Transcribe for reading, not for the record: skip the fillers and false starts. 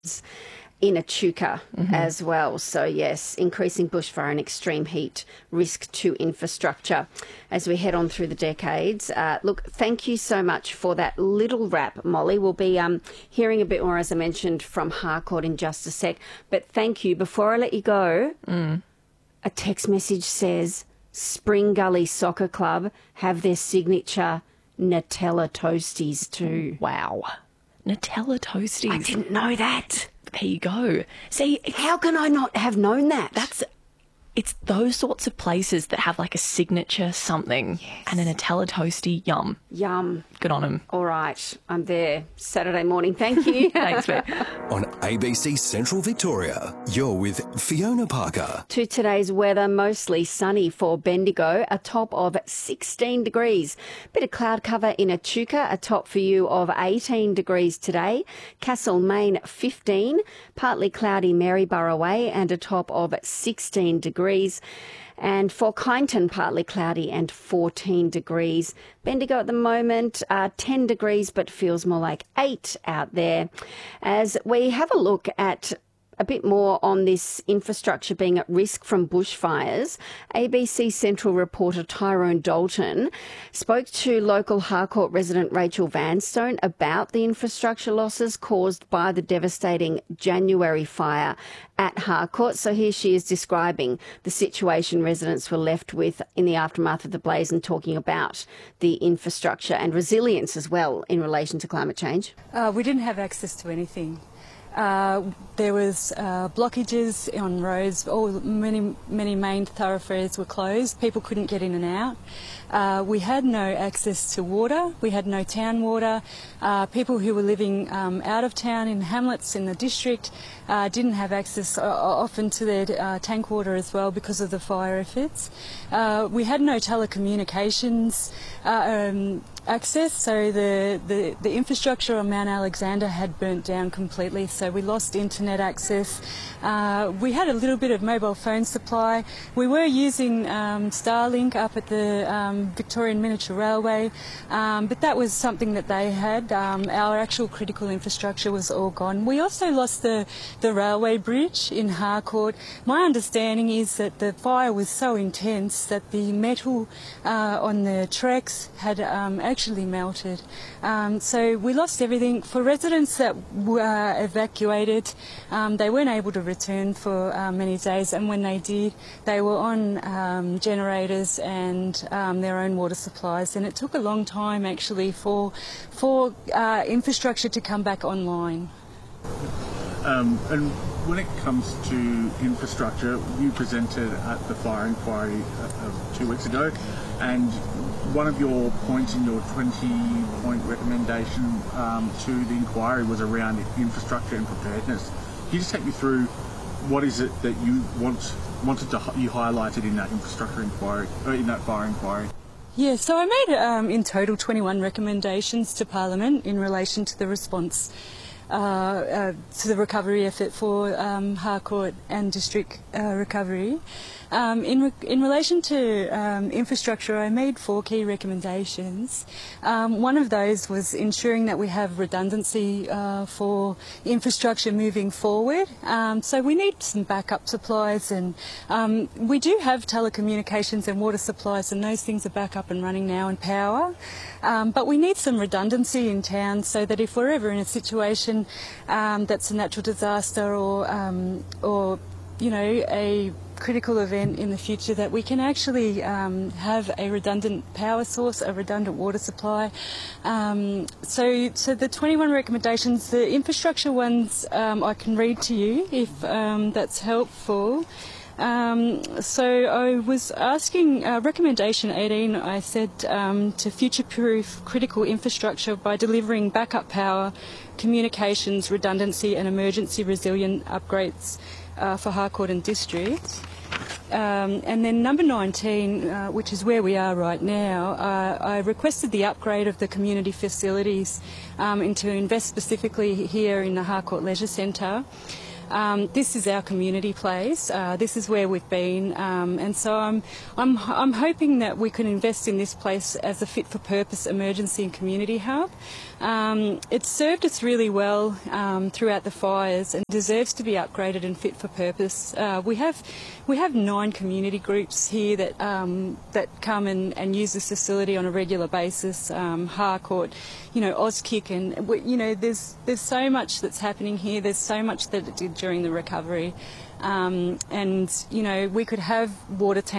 in Echuca as well. So yes, increasing bushfire and extreme heat risk to infrastructure as we head on through the decades. Look, thank you so much for that little wrap, Molly. We'll be hearing a bit more, as I mentioned, from Harcourt in just a sec. But thank you. Before I let you go, a text message says Spring Gully Soccer Club have their signature Nutella toasties too. Wow. Nutella toasties. I didn't know that. There you go. See, how can I not have known that? It's those sorts of places that have like a signature something. Yes. And a Nutella toasty, yum. Yum. Good on them. All right, I'm there Saturday morning. Thank you. Thanks, mate. On ABC Central Victoria, you're with Fiona Parker. To today's weather, mostly sunny for Bendigo, a top of 16 degrees. Bit of cloud cover in Echuca, a top for you of 18 degrees today. Castlemaine 15, partly cloudy Maryborough Way and a top of 16 degrees. And for Kyneton, partly cloudy and 14 degrees. Bendigo at the moment, 10 degrees, but feels more like 8 out there. As we have a look at a bit more on this infrastructure being at risk from bushfires, ABC Central reporter Tyrone Dalton spoke to local Harcourt resident Rachel Vanstone about the infrastructure losses caused by the devastating January fire at Harcourt. So here she is describing the situation residents were left with in the aftermath of the blaze and talking about the infrastructure and resilience as well in relation to climate change. We didn't have access to anything. There was blockages on roads. Many main thoroughfares were closed. People couldn't get in and out. We had no access to water. We had no town water. People who were living out of town in hamlets in the district didn't have access often to their tank water as well because of the fire efforts. We had no telecommunications access, so the infrastructure on Mount Alexander had burnt down completely, so we lost internet access. We had a little bit of mobile phone supply. We were using Starlink up at the Victorian Miniature Railway, but that was something that they had. Our actual critical infrastructure was all gone. We also lost the railway bridge in Harcourt. My understanding is that the fire was so intense that the metal on the tracks had actually melted. So we lost everything. For residents that were evacuated, they weren't able to return for many days, and when they did, they were on generators and their own water supplies, and it took a long time actually for infrastructure to come back online. And when it comes to infrastructure, you presented at the fire inquiry 2 weeks ago, and one of your points in your 20-point recommendation to the inquiry was around infrastructure and preparedness. Can you just take me through what is it that you you highlighted in that infrastructure inquiry, or in that fire inquiry? Yeah, so I made in total 21 recommendations to Parliament in relation to the response to the recovery effort for Harcourt and district recovery. In relation to infrastructure, I made 4 key recommendations. One of those was ensuring that we have redundancy for infrastructure moving forward. So we need some backup supplies, and we do have telecommunications and water supplies, and those things are back up and running now, and power. But we need some redundancy in town so that if we're ever in a situation that's a natural disaster or you know, a critical event in the future, that we can actually have a redundant power source, a redundant water supply. So the 21 recommendations, the infrastructure ones, I can read to you if that's helpful. So I was asking, recommendation 18, I said to future-proof critical infrastructure by delivering backup power, communications, redundancy and emergency resilient upgrades for Harcourt and district. And then number 19, which is where we are right now, I requested the upgrade of the community facilities and to invest specifically here in the Harcourt Leisure Centre. This is our community place. This is where we've been, and so I'm hoping that we can invest in this place as a fit-for-purpose emergency and community hub. It's served us really well throughout the fires and deserves to be upgraded and fit for purpose. We have 9 community groups here that come and use this facility on a regular basis. Harcourt, Auskick, and there's so much that's happening here. There's so much that it did during the recovery, and we could have water tanks